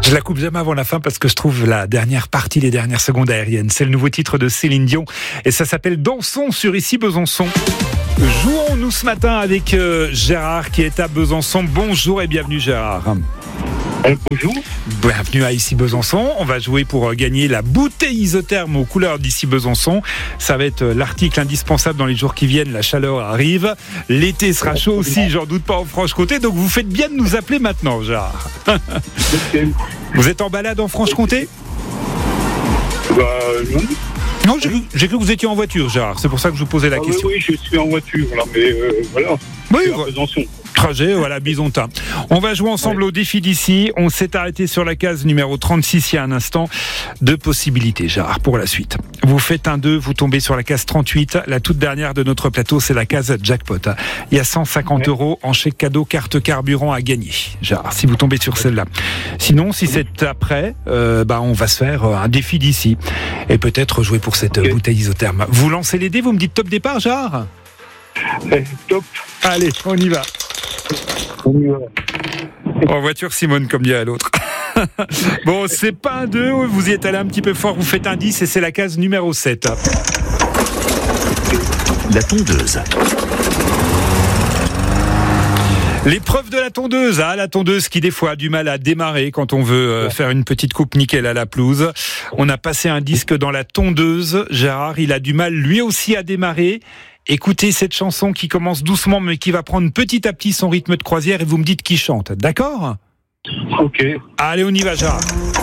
Je la coupe jamais avant la fin parce que je trouve la dernière partie, les dernières secondes aériennes. C'est le nouveau titre de Céline Dion et ça s'appelle Dansons sur Ici Besançon. Jouons-nous ce matin avec Gérard qui est à Besançon. Bonjour et bienvenue Gérard. Bonjour. Bienvenue à Ici Besançon. On va jouer pour gagner la bouteille isotherme aux couleurs d'Ici Besançon. Ça va être l'article indispensable dans les jours qui viennent. La chaleur arrive. L'été sera chaud aussi, j'en doute pas, en Franche-Comté. Donc vous faites bien de nous appeler maintenant, Gérard. Vous êtes en balade en Franche-Comté ? Non. Non, j'ai cru que vous étiez en voiture, Gérard. C'est pour ça que je vous posais la question. Oui, je suis en voiture, là, mais voilà. Oui, à Besançon. Trajet, voilà, bisontin. On va jouer ensemble au défi d'ici. On s'est arrêté sur la case numéro 36 il y a un instant. 2 possibilités, Gérard, pour la suite. Vous faites un 2, vous tombez sur la case 38. La toute dernière de notre plateau, c'est la case jackpot. Il y a 150 € en chèque cadeau, carte carburant à gagner, Gérard, si vous tombez sur celle-là. Sinon, si c'est après, on va se faire un défi d'ici. Et peut-être jouer pour cette bouteille isotherme. Vous lancez les dés, vous me dites top départ, Gérard ? Top. Allez, on y va. En voiture, Simone, comme dirait l'autre. Bon, c'est pas un 2, vous y êtes allé un petit peu fort, vous faites un 10 et c'est la case numéro 7. La tondeuse. L'épreuve de la tondeuse qui des fois a du mal à démarrer quand on veut faire une petite coupe nickel à la pelouse. On a passé un disque dans la tondeuse. Gérard, il a du mal lui aussi à démarrer. Écoutez cette chanson qui commence doucement mais qui va prendre petit à petit son rythme de croisière et vous me dites qui chante, d'accord ? Ok. Allez, on y va, Gérard.